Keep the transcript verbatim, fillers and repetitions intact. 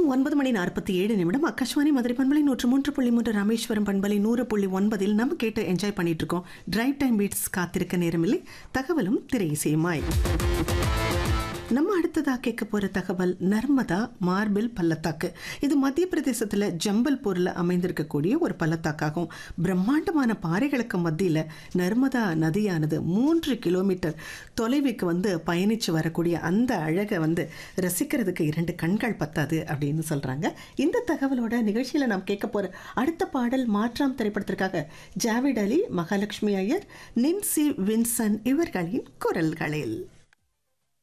ஒன்பது மணி நாற்பத்தி ஏழு நிமிடம் ஆகாஷ்வாணி மதுரை பண்பலை நூற்று மூன்று புள்ளி மூன்று ராமேஸ்வரம் பண்பலை நூறு புள்ளி ஒன்பதில் நம்ம கேட்டு என்ஜாய் பண்ணிட்டு இருக்கோம். டிரைவ் டைம் பீட்ஸ் காத்திருக்க நேரமில்லை, தகவலும் திரை இசையுமாய். நம்ம அடுத்ததா கேட்க போற தகவல் நர்மதா மார்பிள் பள்ளத்தாக்கு. இது மத்திய பிரதேசத்துல ஜம்பல்பூர்ல அமைந்திருக்கக்கூடிய ஒரு பள்ளத்தாக்காகும். பிரம்மாண்டமான பாறைகளுக்கு மத்தியில நர்மதா நதியானது மூன்று கிலோமீட்டர் தொலைவுக்கு வந்து பயணிச்சு வரக்கூடிய அந்த அழகை வந்து ரசிக்கிறதுக்கு இரண்டு கண்கள் பத்தாது அப்படின்னு சொல்றாங்க. இந்த தகவலோட நிகழ்ச்சியில நாம் கேட்க போற அடுத்த பாடல் மாற்றாம் திரைப்படத்திற்காக ஜாவேட் அலி, மகாலட்சுமி ஐயர், நின்சி வின்சன் இவர்களின் குரல்களில்.